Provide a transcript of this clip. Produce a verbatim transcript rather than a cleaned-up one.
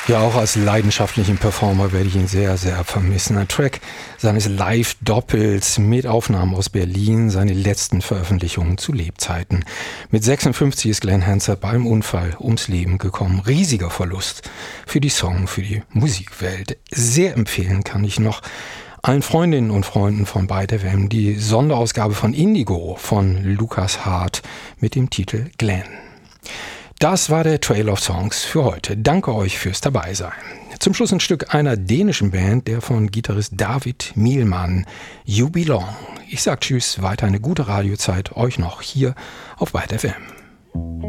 Ja, auch als leidenschaftlichen Performer werde ich ihn sehr, sehr vermissen. Ein Track seines Live-Doppels mit Aufnahmen aus Berlin, seine letzten Veröffentlichungen zu Lebzeiten. Mit sechsundfünfzig ist Glen Hansard beim Unfall ums Leben gekommen. Riesiger Verlust für die Song, für die Musikwelt. Sehr empfehlen kann ich noch allen Freundinnen und Freunden von Byte F M die Sonderausgabe von Indigo von Lukas Hart mit dem Titel Glen. Das war der Trail of Songs für heute. Danke euch fürs Dabeisein. Zum Schluss ein Stück einer dänischen Band, der von Gitarrist David Mielmann, You Belong. Ich sag Tschüss, weiter eine gute Radiozeit euch noch hier auf Byte F M.